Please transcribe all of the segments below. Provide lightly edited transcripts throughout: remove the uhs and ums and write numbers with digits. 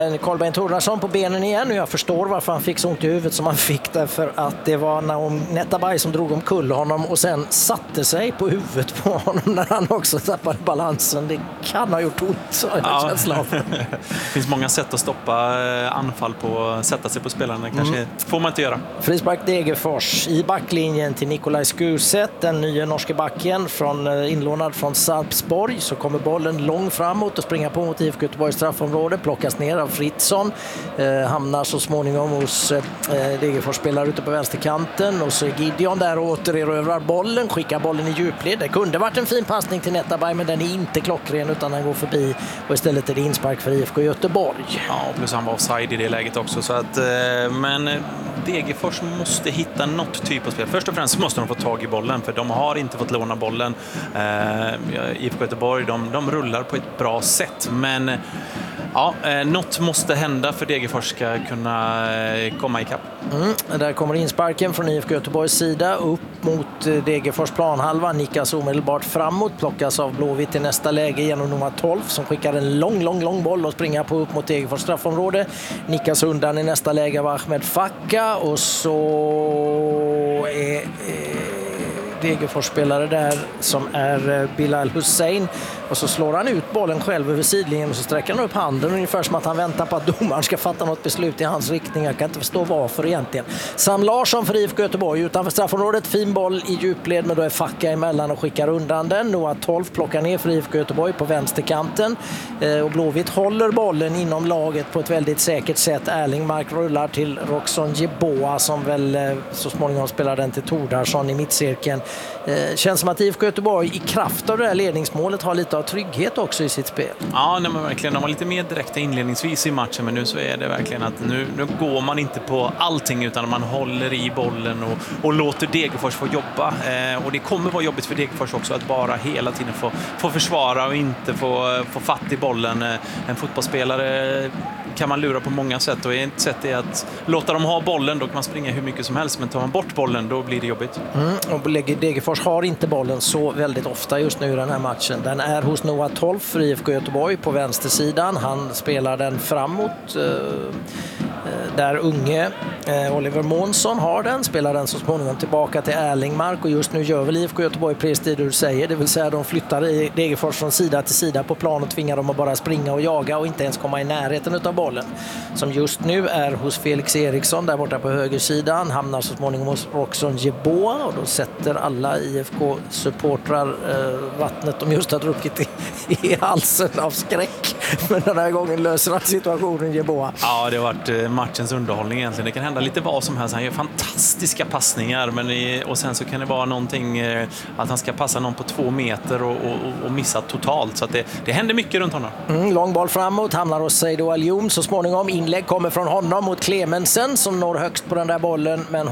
Kolbeinn Thordarson på benen igen och jag förstår varför han fick så ont i huvudet som han fick, därför att det var Naum Netabay som drog omkull honom och sen satte sig på huvudet på honom när han också tappade balansen. Det kan ha gjort ont, så det finns många sätt att stoppa anfall på, sätta sig på spelarna, kanske får man inte göra. Frispark Degerfors i backlinjen till Nikolaj Skuset, den nya norske backen inlånad från Sarpsborg. Så kommer bollen långt framåt och springer på mot IFK Göteborgs straffområde, plockas ner av Fritzson, hamnar så småningom hos Degerfors spelare ute på vänsterkanten och så är Gideon där och återerövrar bollen, skickar bollen i djupled. Det kunde varit en fin passning till Netabay, men den är inte klockren utan den går förbi och istället är det inspark för IFK Göteborg. Ja, plus han var offside i det läget också, så att, men Degerfors måste hitta något typ av spel. Först och främst måste de få tag i bollen, för de har inte fått låna bollen. IFK Göteborg, de rullar på ett bra sätt, men ja, något måste hända för Degerfors ska kunna komma ikapp. Där kommer insparken från IFK Göteborgs sida upp mot Degerfors planhalva. Nickas omedelbart framåt, plockas av Blåvitt i nästa läge genom nummer 12 som skickar en lång boll och springer på upp mot Degerfors straffområde. Nickas undan i nästa läge av Ahmed Fakka och så är Degerfors spelare där som är Bilal Hussein och så slår han ut bollen själv över sidlinjen och så sträcker han upp handen ungefär som att han väntar på att domaren ska fatta något beslut i hans riktning. Jag kan inte förstå varför egentligen. Sam Larsson för IFK Göteborg utanför straffområdet, fin boll i djupled, men då är Facka emellan och skickar undan den. Noah 12 plockar ner för IFK Göteborg på vänsterkanten och Blåvitt håller bollen inom laget på ett väldigt säkert sätt. Erlingmark rullar till Roxon Jeboa som väl så småningom spelar den till Thordarson i mittcirkeln. Känns som att IFK Göteborg i kraft av det här ledningsmålet har lite av trygghet också i sitt spel. Ja, nej, men verkligen. De var lite mer direkta inledningsvis i matchen, men nu så är det verkligen att nu går man inte på allting utan man håller i bollen och låter Degerfors få jobba. Och det kommer vara jobbigt för Degerfors också att bara hela tiden få försvara och inte få fatt i bollen. En fotbollsspelare kan man lura på många sätt och ett sätt är att låta dem ha bollen, då kan man springa hur mycket som helst, men tar man bort bollen då blir det jobbigt. Och Degerfors har inte bollen så väldigt ofta just nu i den här matchen. Den är hos Noah 12 för IFK Göteborg på vänstersidan. Han spelar den framåt där unge Oliver Månsson har den, spelar den så småningom tillbaka till Erlingmark och just nu gör väl IFK Göteborg precis det du säger, det vill säga de flyttar i Degerfors från sida till sida på plan och tvingar dem att bara springa och jaga och inte ens komma i närheten av bollen, som just nu är hos Felix Eriksson där borta på högersidan, hamnar så småningom hos Roxon Jeboa och då sätter alla IFK-supportrar vattnet de just har druckit i halsen av skräck, men den här gången löser han situationen Jeboa. Ja, det har varit matchens underhållning egentligen. Det kan hända lite vad som helst. Han gör fantastiska passningar, och sen så kan det vara någonting att han ska passa någon på 2 meter och missa totalt. Så att det händer mycket runt honom. Lång boll framåt, hamnar hos Seydou Alioum så småningom. Inlägg kommer från honom mot Clemensen som når högst på den där bollen, men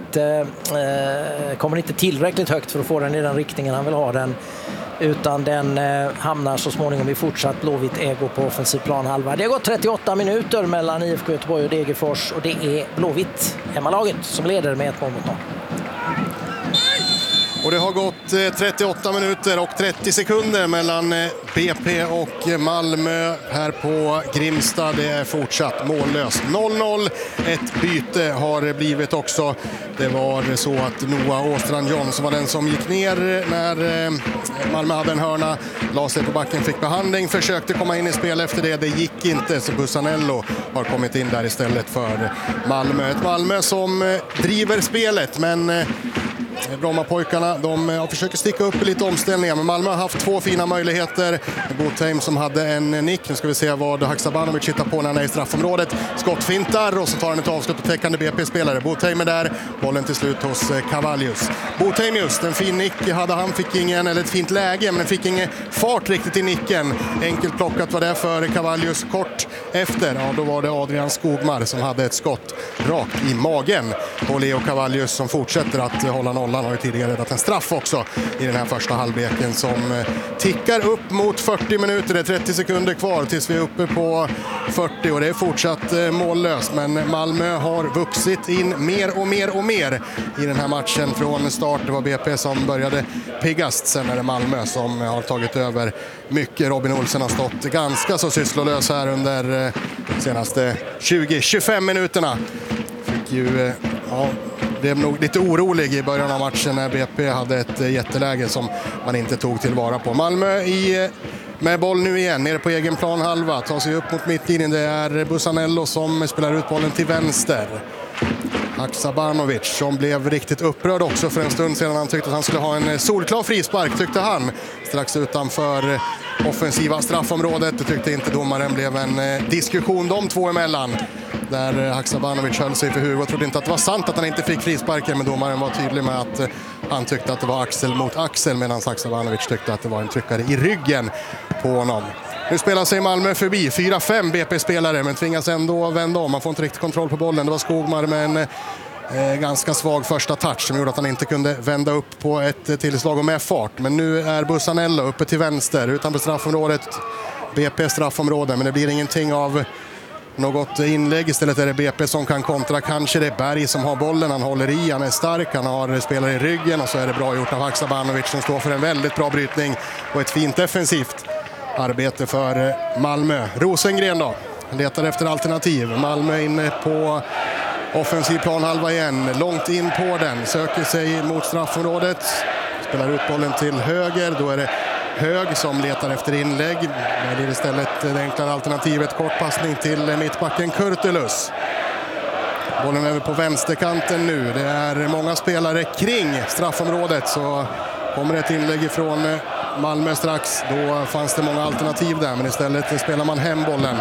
kommer inte tillräckligt högt för att få den i den riktningen han vill ha den. Utan den hamnar så småningom i fortsatt Blåvitt ägo på offensiv planhalva. Det har gått 38 minuter mellan IFK Göteborg och Degerfors och det är Blåvitt, hemmalaget, som leder med 1-0 mot 0. Och det har gått 38 minuter och 30 sekunder mellan BP och Malmö här på Grimsta. Det är fortsatt mållöst. 0-0. Ett byte har blivit också. Det var så att Noah Åstrand som var den som gick ner när Malmö hade en hörna. La sig på backen, fick behandling, försökte komma in i spel efter det. Det gick inte, så Bussanello har kommit in där istället för Malmö. Ett Malmö som driver spelet, men Brommapojkarna, de försöker sticka upp i lite omställningar, men Malmö har haft 2 fina möjligheter. Botheim som hade en nick. Nu ska vi se vad Haksabanovic hittar på när han är i straffområdet. Skottfintar och så tar han ett avskott på täckande BP-spelare. Botheim är där, bollen till slut hos Cavallius. Botheim just, en fin nick hade han, fick ingen, eller ett fint läge, men fick ingen fart riktigt i nicken. Enkelt plockat var det för Cavallius. Kort efter, ja, då var det Adrian Skogmar som hade ett skott rakt i magen på Leo Cavallius som fortsätter att hålla nollan. Han har ju tidigare räddat en straff också i den här första halvleken som tickar upp mot 40 minuter. Det är 30 sekunder kvar tills vi är uppe på 40 och det är fortsatt mållöst. Men Malmö har vuxit in mer och mer och mer i den här matchen från start. Det var BP som började piggast, sen är det Malmö som har tagit över mycket. Robin Olsen har stått ganska så sysslolös här under senaste 20-25 minuterna. Fick ju, blev nog lite orolig i början av matchen när BP hade ett jätteläge som man inte tog tillvara på. Malmö med boll nu igen, nere på egen plan halva, tar sig upp mot mittlinjen. Det är Bussanello som spelar ut bollen till vänster. Haksabanovic som blev riktigt upprörd också för en stund sedan. Han tyckte att han skulle ha en solklar frispark, tyckte han, strax utanför offensiva straffområdet. Det tyckte inte domaren. Blev en diskussion de två emellan där Haksabanovic höll sig för huvudet och trodde inte att det var sant att han inte fick frisparken, men domaren var tydlig med att han tyckte att det var axel mot axel, medan Haksabanovic tyckte att det var en tryckare i ryggen på honom. Nu spelar sig Malmö förbi 4-5 BP-spelare, men tvingas ändå vända om. Man får inte riktigt kontroll på bollen. Det var Skogmar med en ganska svag första touch som gjorde att han inte kunde vända upp på ett tillslag och med fart. Men nu är Bussanello uppe till vänster utanför straffområdet. BP straffområde, men det blir ingenting av något inlägg. Istället är det BP som kan kontra. Kanske det är Berg som har bollen. Han håller i, han är stark, han har spelare i ryggen, och så är det bra gjort av Haksabanovic som står för en väldigt bra brytning och ett fint defensivt arbete för Malmö. Rosengren då letar efter alternativ. Malmö inne på offensiv planhalva igen. Långt in på den. Söker sig mot straffområdet. Spelar ut bollen till höger. Då är det Hög som letar efter inlägg. Men det är istället det enklare alternativet. Kortpassning till mittbacken Kurtulus. Bollen över på vänsterkanten nu. Det är många spelare kring straffområdet, så kommer ett inlägg ifrån Malmö strax. Då fanns det många alternativ där, men istället spelar man hem bollen.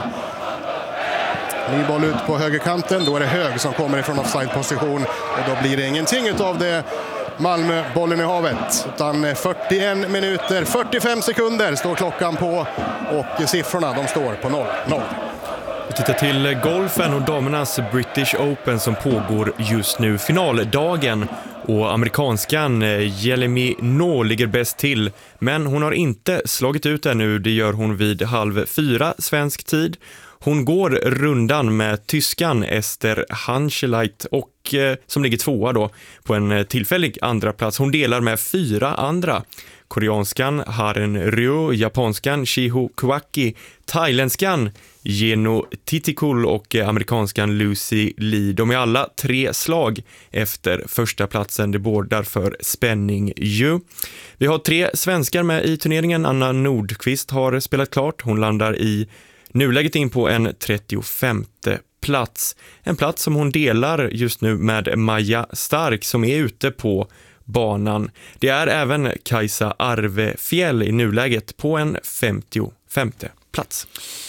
Ny boll ut på högerkanten. Då är det Hög som kommer ifrån offside-position, och då blir det ingenting utav det. Malmö bollen i havet, utan 41 minuter, 45 sekunder står klockan på, och siffrorna de står på 0-0. Vi tittar till golfen och damernas British Open som pågår just nu, finaldagen, och amerikanskan Jelemy Noh ligger bäst till, men hon har inte slagit ut ännu. Det gör hon vid 3:30 svensk tid. Hon går rundan med tyskan Esther Hanseleit och som ligger tvåa då på en tillfällig andra plats. Hon delar med 4 andra. Koreanskan Haren Ryo, japanskan Shiho Kawaki, thailändskan Geno Titikul och amerikanskan Lucy Lee. De är alla 3 slag efter första platsen. Det bordar för spänning ju. Vi har 3 svenskar med i turneringen. Anna Nordqvist har spelat klart. Hon landar i nuläget in på en 35:e plats. En plats som hon delar just nu med Maja Stark som är ute på banan. Det är även Kajsa Arvefjäll i nuläget på en 55:e plats.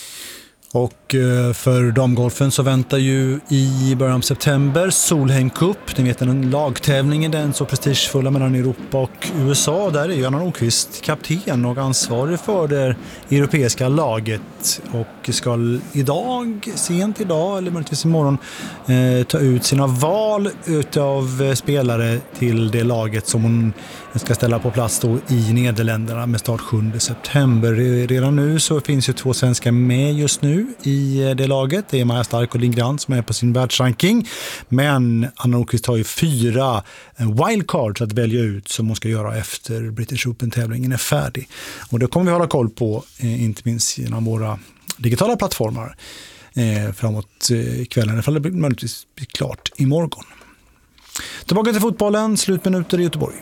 Och för damgolfen så väntar ju i början av september Solheim Cup. Ni vet, en lagtävling i den så prestigefulla mellan Europa och USA. Där är ju Anna Nordqvist kapten och ansvarig för det europeiska laget. Och ska sent idag eller möjligtvis imorgon ta ut sina val utav spelare till det laget som hon ska ställa på plats då i Nederländerna med start 7 september. Redan nu så finns ju 2 svenskar med just nu i det laget. Det är Maja Stark och Lindgren som är på sin världsranking. Men Anna Nordqvist har ju 4 wildcards att välja ut som hon ska göra efter British Open-tävlingen är färdig. Och det kommer vi hålla koll på, inte minst genom våra digitala plattformar framåt kvällen. Ifall det blir möjligtvis klart imorgon. Tillbaka till fotbollen, slutminuter i Göteborg.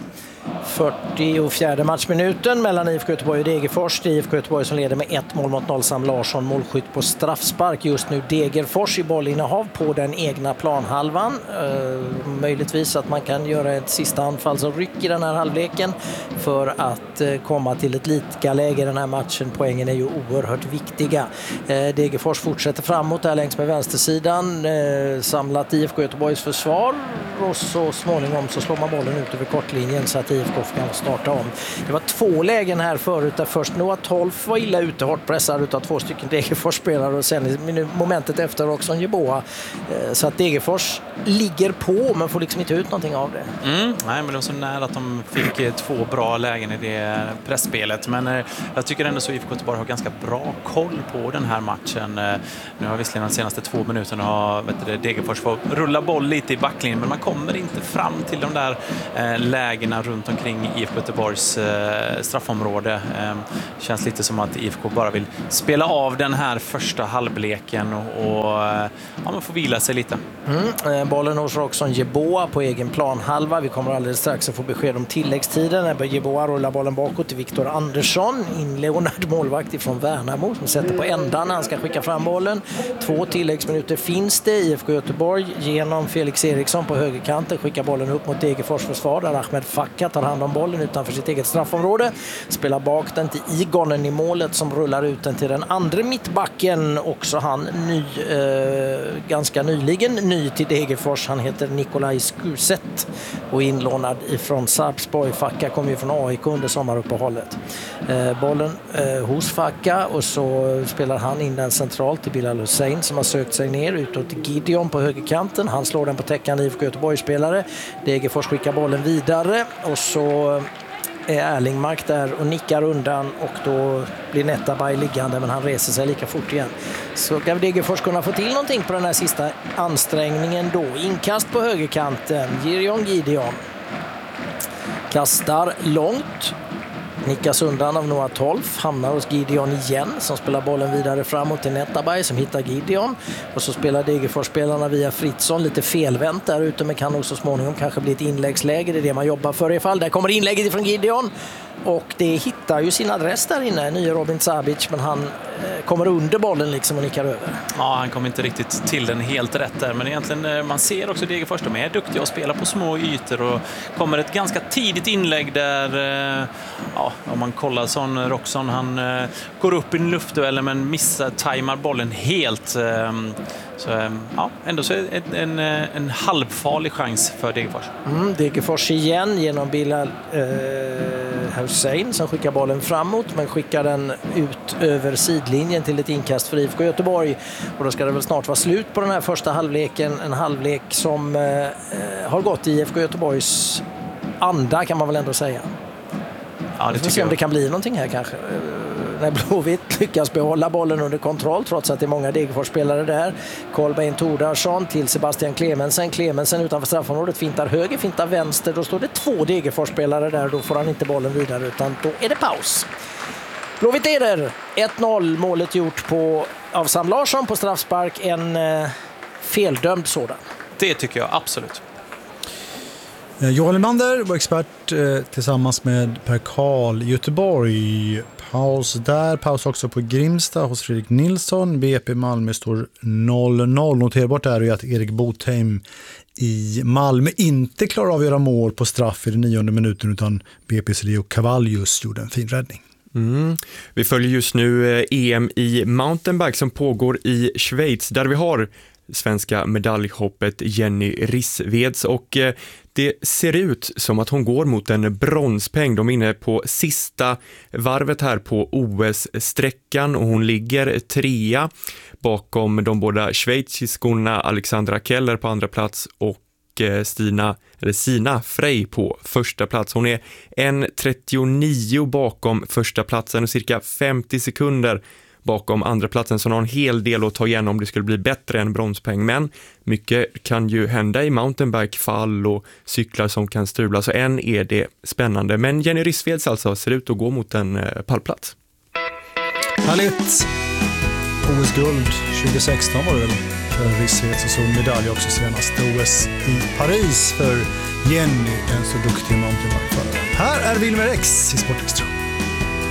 44 matchminuten mellan IFK Göteborg och Degerfors. Det är IFK Göteborg som leder med 1-0 Sam Larsson, målskytt på straffspark. Just nu Degerfors i bollinnehav på den egna planhalvan. Möjligtvis att man kan göra ett sista anfallsryck i den här halvleken för att komma till ett likaläge i den här matchen. Poängen är ju oerhört viktiga. Degerfors fortsätter framåt där längs med vänstersidan. Samlat IFK Göteborgs försvar, och så småningom så slår man bollen ut över kortlinjen så att IFK kan starta om. Det var 2 lägen här förut där först Noah Tolf var illa ute, hårt pressad utav 2 stycken Degerfors-spelare, och sen momentet efter också en Jeboa. Så att Degerfors ligger på men får liksom inte ut någonting av det. Nej, men det var så nära att de fick 2 bra lägen i det pressspelet. Men jag tycker ändå så IFK Göteborg har ganska bra koll på den här matchen. Nu har visserligen de senaste 2 minuterna Degerfors får rulla boll lite i backlinjen, men man kommer inte fram till de där lägena runt omkring kring IFK Göteborgs straffområde. Känns lite som att IFK bara vill spela av den här första halvleken och man får vila sig lite. Bollen hos Roxon Jeboa på egen planhalva. Vi kommer alldeles strax att få besked om tilläggstiden. När Jeboa rullar bollen bakåt till Viktor Andersson. Inleonad målvakt från Värnamo som sätter på ändan när han ska skicka fram bollen. 2 tilläggsminuter finns det. IFK Göteborg genom Felix Eriksson på högerkanten skickar bollen upp mot Degerfors försvar där Ahmed Fakka tar hand om bollen utanför sitt eget straffområde. Spelar bak den till Igonen i målet som rullar ut den till den andra mittbacken. Också han ganska nyligen ny till Degerfors. Han heter Nikolaj Skuset och inlånad ifrån Sarpsborg. Facka kommer ju från AIK under sommaruppehållet. Bollen hos Facka och så spelar han in den centralt till Bilal Hussein som har sökt sig ner utåt till Gideon på högerkanten. Han slår den på täckande IFK Göteborg-spelare. Degerfors skickar bollen vidare och så är Erlingmark där och nickar undan och då blir Netabay liggande men han reser sig lika fort igen. Så ska Degerfors kunna få till någonting på den här sista ansträngningen då. Inkast på högerkanten, Gideon kastar långt. Nickas undan av Noah Tolf, hamnar hos Gideon igen som spelar bollen vidare framåt till Netabay som hittar Gideon och så spelar Degerfors-spelarna via Fritzson lite felvänt där ute men kan nog så småningom kanske bli ett inläggsläge, det är det man jobbar för i fall. Där kommer inlägget ifrån Gideon och det hittar ju sin adress där inne, nya Robin Sabic, men han kommer under bollen liksom och nickar över. Ja, han kommer inte riktigt till den helt rätt där, men egentligen man ser också Degerfors, de är duktiga att spela på små ytor och kommer ett ganska tidigt inlägg där om man kollar sån Roxon, han går upp i en luftduell men tajmar bollen helt. Så ändå så är det en halvfarlig chans för Degerfors. Degerfors igen genom Bilal Hussein som skickar bollen framåt men skickar den ut över sidlinjen till ett inkast för IFK Göteborg. Och då ska det väl snart vara slut på den här första halvleken. En halvlek som har gått i IFK Göteborgs anda kan man väl ändå säga. Ja, det tycker jag. Det kan bli någonting här kanske. När Blåvitt lyckas behålla bollen under kontroll trots att det är många Degerfors-spelare där. Kolbeinn Tordarsson till Sebastian Clemensen. Clemensen utanför straffområdet fintar höger, fintar vänster. Då står det 2 Degerfors-spelare där. Då får han inte bollen vidare utan då är det paus. Blåvitt leder 1-0. Målet gjort av Sam Larsson på straffspark. En feldömd sådan. Det tycker jag absolut. Johan Lemander var expert tillsammans med Per Karl i Göteborg. Paus där, paus också på Grimsta hos Fredrik Nilsson. BP Malmö står 0-0. Noterbart är ju att Erik Botheim i Malmö inte klarar av att göra mål på straff i den 9:e minuten utan BP's Leo Cavallius gjorde en fin räddning. Vi följer just nu EM i mountainbike som pågår i Schweiz där vi har svenska medaljhoppet Jenny Rissveds och det ser ut som att hon går mot en bronspeng. De är inne på sista varvet här på OS-sträckan och hon ligger 3 bakom de båda schweiziskorna Alexandra Keller på andra plats och Sina Frey på första plats. Hon är 1:39 bakom första platsen och cirka 50 sekunder bakom andra platsen, så hon har en hel del att ta igen om det skulle bli bättre än bronspeng. Men mycket kan ju hända i mountainbike-fall och cyklar som kan strula, så än är det spännande. Men Jenny Rissveds alltså ser ut att gå mot en pallplats. Härligt! OS-guld 2016 var det väl för Rissveds och så medalj också senast OS i Paris för Jenny, en så duktig mountainbike-förare. Här är Wilmer X i Sportextra.